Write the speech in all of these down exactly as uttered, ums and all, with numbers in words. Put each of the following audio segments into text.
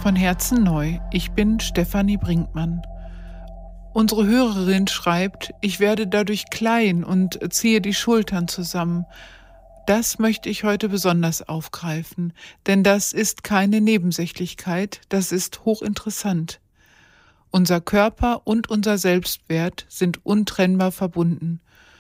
von Herzen neu. Ich bin Stefanie Brinkmann. Unsere Hörerin schreibt, ich werde dadurch klein und ziehe die Schultern zusammen. Das möchte ich heute besonders aufgreifen, denn das ist keine Nebensächlichkeit, das ist hochinteressant. Unser Körper und unser Selbstwert sind untrennbar verbunden.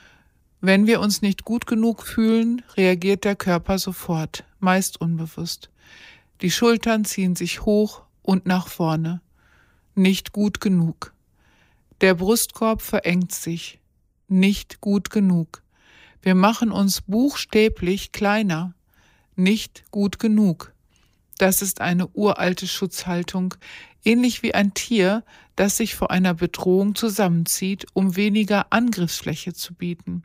Wenn wir uns nicht gut genug fühlen, reagiert der Körper sofort, meist unbewusst. Die Schultern ziehen sich hoch und nach vorne. Nicht gut genug. Der Brustkorb verengt sich. Nicht gut genug. Wir machen uns buchstäblich kleiner. Nicht gut genug. Das ist eine uralte Schutzhaltung, ähnlich wie ein Tier, das sich vor einer Bedrohung zusammenzieht, um weniger Angriffsfläche zu bieten.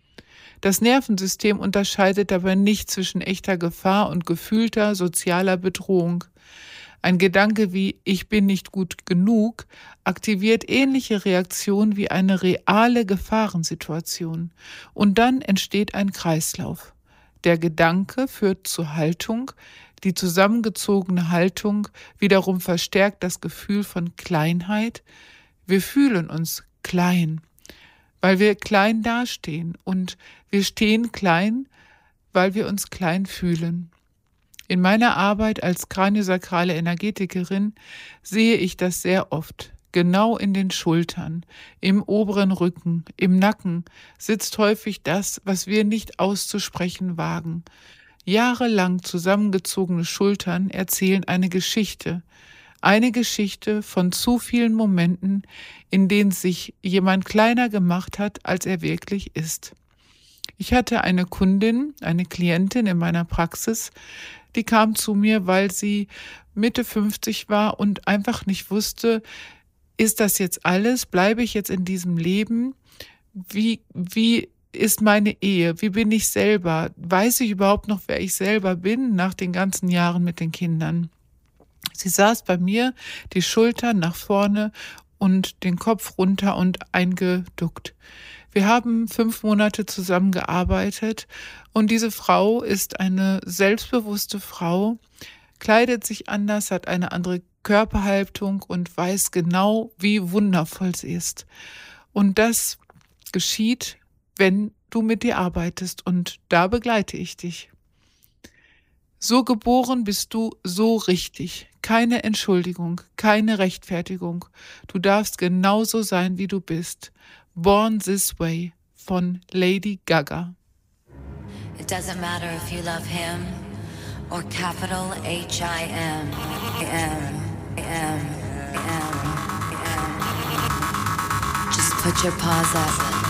Das Nervensystem unterscheidet dabei nicht zwischen echter Gefahr und gefühlter sozialer Bedrohung. Ein Gedanke wie „Ich bin nicht gut genug“ aktiviert ähnliche Reaktionen wie eine reale Gefahrensituation. Und dann entsteht ein Kreislauf. Der Gedanke führt zur Haltung, die zusammengezogene Haltung wiederum verstärkt das Gefühl von Kleinheit. Wir fühlen uns klein, weil wir klein dastehen, und wir stehen klein, weil wir uns klein fühlen. In meiner Arbeit als kraniosakrale Energetikerin sehe ich das sehr oft. Genau in den Schultern, im oberen Rücken, im Nacken sitzt häufig das, was wir nicht auszusprechen wagen. Jahrelang zusammengezogene Schultern erzählen eine Geschichte. Eine Geschichte von zu vielen Momenten, in denen sich jemand kleiner gemacht hat, als er wirklich ist. Ich hatte eine Kundin, eine Klientin in meiner Praxis, die kam zu mir, weil sie Mitte fünfzig war und einfach nicht wusste, ist das jetzt alles? Bleibe ich jetzt in diesem Leben? Wie, wie ist meine Ehe? Wie bin ich selber? Weiß ich überhaupt noch, wer ich selber bin nach den ganzen Jahren mit den Kindern? Sie saß bei mir, die Schultern nach vorne und den Kopf runter und eingeduckt. Wir haben fünf Monate zusammengearbeitet und diese Frau ist eine selbstbewusste Frau, kleidet sich anders, hat eine andere Körperhaltung und weiß genau, wie wundervoll sie ist. Und das geschieht, wenn du mit dir arbeitest, und da begleite ich dich. So geboren bist du, so richtig. Keine Entschuldigung, keine Rechtfertigung. Du darfst genauso sein, wie du bist. Born This Way von Lady Gaga. It doesn't matter if you love him or capital H I M. M, M, M, M. Just put your paws up.